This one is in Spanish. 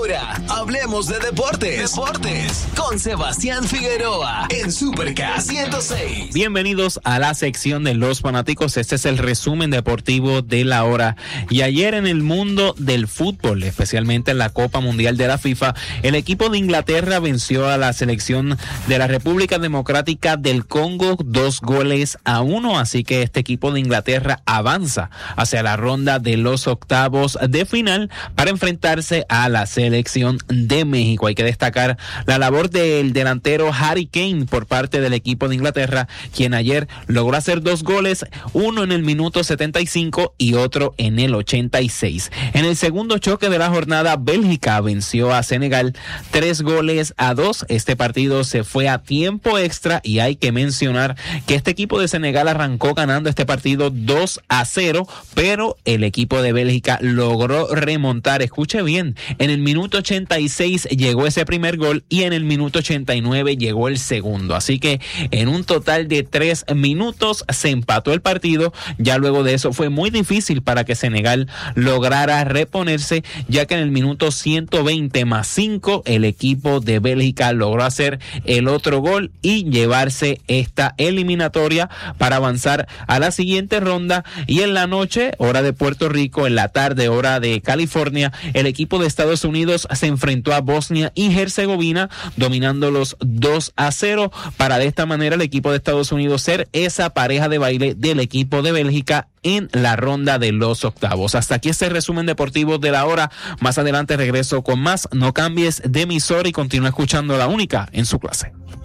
Ahora, hablemos de deportes. Con Sebastián Figueroa en Super K106. Bienvenidos a la sección de los fanáticos. Este es el resumen deportivo de la hora. Y ayer en el mundo del fútbol, especialmente en la Copa Mundial de la FIFA, el equipo de Inglaterra venció a la selección de la República Democrática del Congo 2-1. Así que este equipo de Inglaterra avanza hacia la ronda de los octavos de final para enfrentarse a la selección de México. Hay que destacar la labor del delantero Harry Kane por parte del equipo de Inglaterra, quien ayer logró hacer 2 goles, uno en el minuto 75 y otro en el 86. En el segundo choque de la jornada, Bélgica venció a Senegal 3-2. Este partido se fue a tiempo extra y hay que mencionar que este equipo de Senegal arrancó ganando este partido 2-0, pero el equipo de Bélgica logró remontar. Escuche bien, en el minuto 86 llegó ese primer gol y en el minuto 89 llegó el segundo. Así que en un total de 3 minutos se empató el partido. Ya luego de eso fue muy difícil para que Senegal lograra reponerse, ya que en el minuto 120+5 el equipo de Bélgica logró hacer el otro gol y llevarse esta eliminatoria para avanzar a la siguiente ronda. Y en la noche, hora de Puerto Rico, en la tarde, hora de California, el equipo de Estados Unidos se enfrentó a Bosnia y Herzegovina, dominándolos 2-0, para de esta manera el equipo de Estados Unidos ser esa pareja de baile del equipo de Bélgica en la ronda de los octavos. Hasta aquí este resumen deportivo de la hora. Más adelante regreso con más. No cambies de emisora y continúa escuchando La Única en su clase.